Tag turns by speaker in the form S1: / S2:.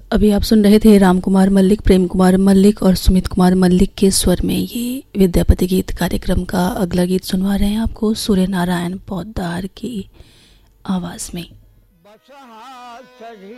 S1: अभी आप सुन रहे थे राम कुमार मल्लिक, प्रेम कुमार मल्लिक और सुमित कुमार मल्लिक के स्वर में ये विद्यापति गीत। कार्यक्रम का अगला गीत सुनवा रहे हैं आपको सूर्य नारायण पोद्दार की आवाज़ में।